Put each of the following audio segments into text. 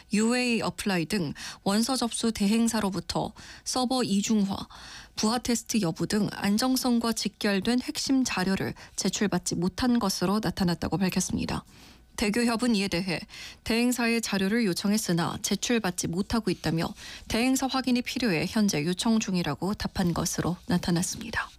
UA 어플라이 등 원서 접수 대행사로부터 서버 이중화, 부하 테스트 여부 등 안정성과 직결된 핵심 자료를 제출받지 못한 것으로 나타났다고 밝혔습니다. 대교협은 이에 대해 대행사의 자료를 요청했으나 제출받지 못하고 있다며 대행사 확인이 필요해 현재 요청 중이라고 답한 것으로 나타났습니다.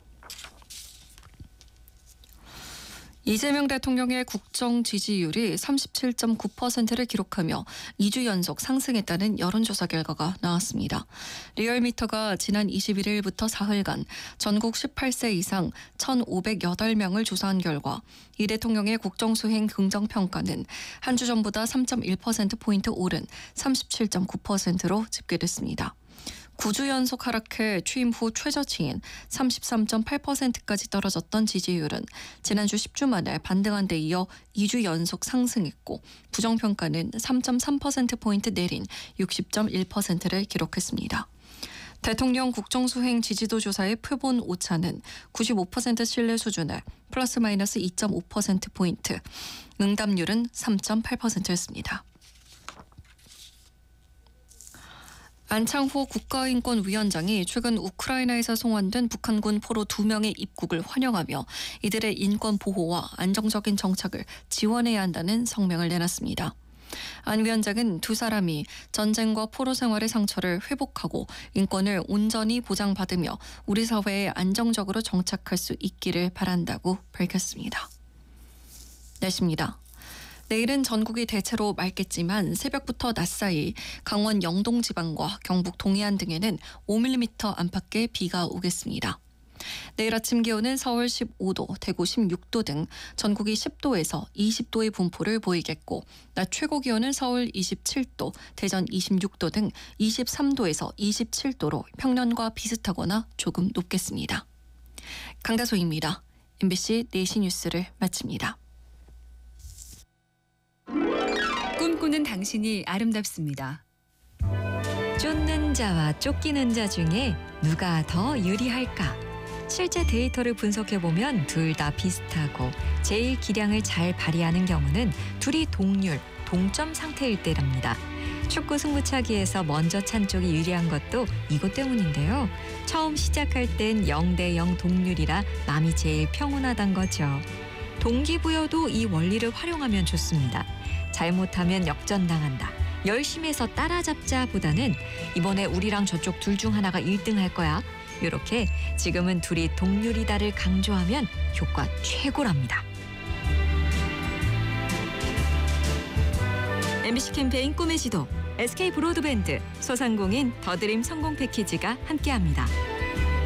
이재명 대통령의 국정 지지율이 37.9%를 기록하며 2주 연속 상승했다는 여론조사 결과가 나왔습니다. 리얼미터가 지난 21일부터 사흘간 전국 18세 이상 1,508명을 조사한 결과 이 대통령의 국정수행 긍정평가는 한 주 전보다 3.1%포인트 오른 37.9%로 집계됐습니다. 9주 연속 하락해 취임 후 최저치인 33.8%까지 떨어졌던 지지율은 지난주 10주 만에 반등한 데 이어 2주 연속 상승했고 부정평가는 3.3%포인트 내린 60.1%를 기록했습니다. 대통령 국정수행 지지도 조사의 표본 오차는 95% 신뢰 수준에 플러스 마이너스 2.5%포인트, 응답률은 3.8%였습니다. 안창호 국가인권위원장이 최근 우크라이나에서 송환된 북한군 포로 2명의 입국을 환영하며 이들의 인권 보호와 안정적인 정착을 지원해야 한다는 성명을 내놨습니다. 안 위원장은 두 사람이 전쟁과 포로 생활의 상처를 회복하고 인권을 온전히 보장받으며 우리 사회에 안정적으로 정착할 수 있기를 바란다고 밝혔습니다. 날씨입니다. 내일은 전국이 대체로 맑겠지만 새벽부터 낮 사이 강원 영동 지방과 경북 동해안 등에는 5mm 안팎의 비가 오겠습니다. 내일 아침 기온은 서울 15도, 대구 16도 등 전국이 10도에서 20도의 분포를 보이겠고 낮 최고 기온은 서울 27도, 대전 26도 등 23도에서 27도로 평년과 비슷하거나 조금 높겠습니다. 강다솜입니다. MBC 4시 뉴스를 마칩니다. 꿈꾸는 당신이 아름답습니다. 쫓는 자와 쫓기는 자 중에 누가 더 유리할까? 실제 데이터를 분석해보면 둘 다 비슷하고 제일 기량을 잘 발휘하는 경우는 둘이 동률, 동점 상태일 때랍니다. 축구 승부차기에서 먼저 찬 쪽이 유리한 것도 이것 때문인데요. 처음 시작할 땐 0대0 동률이라 마음이 제일 평온하단 거죠. 동기부여도 이 원리를 활용하면 좋습니다. 잘못하면 역전당한다. 열심히 해서 따라잡자 보다는 이번에 우리랑 저쪽 둘 중 하나가 1등 할 거야. 이렇게 지금은 둘이 동률이다를 강조하면 효과 최고랍니다. MBC 캠페인 꿈의 지도, SK 브로드밴드, 소상공인 더드림 성공 패키지가 함께합니다.